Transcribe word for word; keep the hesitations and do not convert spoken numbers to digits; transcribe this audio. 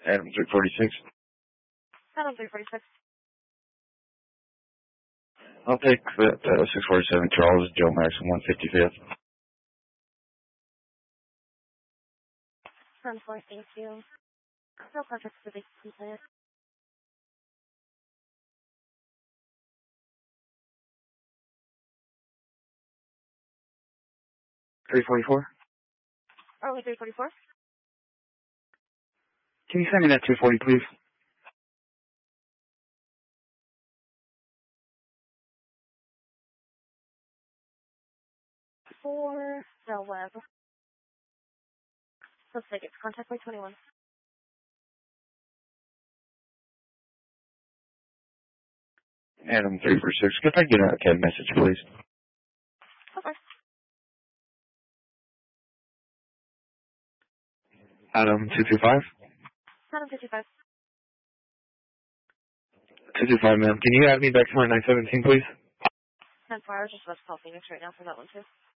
Adam three forty-six. Adam three forty-six. I'll take that uh, six forty-seven Charles, Joe Max, one fifty-fifth. ten four, thank you. No contact with the complaint. three forty-four? Early three forty-four? Can you send me that two forty, please? For the web. Let's take it. Contact by twenty-one. Adam three forty-six. Could I get a C A D message, please? Okay. Adam two two five? Adam fifty-five. two two five, ma'am. Can you add me back to my nine seventeen, please? ten four, I was just about to call Phoenix right now for that one too.